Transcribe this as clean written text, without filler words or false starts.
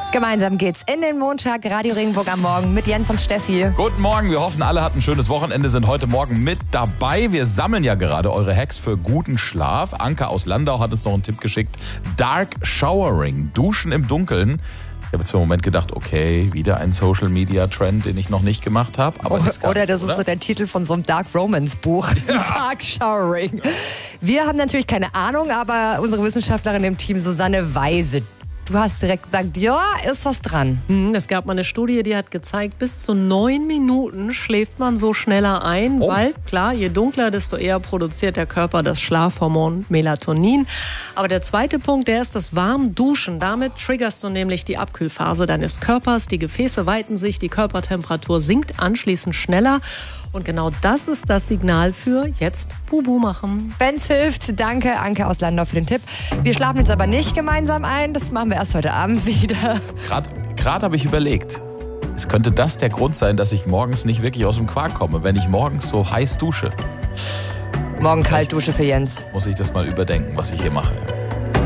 Gemeinsam geht's in den Montag, Radio Regenbogen am Morgen mit Jens und Steffi. Guten Morgen, wir hoffen, alle hatten ein schönes Wochenende, sind heute Morgen mit dabei. Wir sammeln ja gerade eure Hacks für guten Schlaf. Anke aus Landau hat uns noch einen Tipp geschickt. Dark Showering, Duschen im Dunkeln. Ich habe jetzt für einen Moment gedacht, okay, wieder ein Social-Media-Trend, den ich noch nicht gemacht habe. Oder das ist so der Titel von so einem Dark Romance-Buch. Ja. Dark Showering. Wir haben natürlich keine Ahnung, aber unsere Wissenschaftlerin im Team, Susanne Weise, du hast direkt gesagt, ja, ist was dran. Es gab mal eine Studie, die hat gezeigt, bis zu 9 Minuten schläft man so schneller ein, weil, klar, je dunkler, desto eher produziert der Körper das Schlafhormon Melatonin. Aber der zweite Punkt, der ist das Warmduschen. Damit triggerst du nämlich die Abkühlphase deines Körpers. Die Gefäße weiten sich, die Körpertemperatur sinkt anschließend schneller. Und genau das ist das Signal für jetzt Bubu machen. Wenn's hilft, danke Anke aus Landau für den Tipp. Wir schlafen jetzt aber nicht gemeinsam ein, das machen wir erst heute Abend wieder. Gerade habe ich überlegt, es könnte das der Grund sein, dass ich morgens nicht wirklich aus dem Quark komme, wenn ich morgens so heiß dusche. Morgen Kaltdusche für Jens. Muss ich das mal überdenken, was ich hier mache.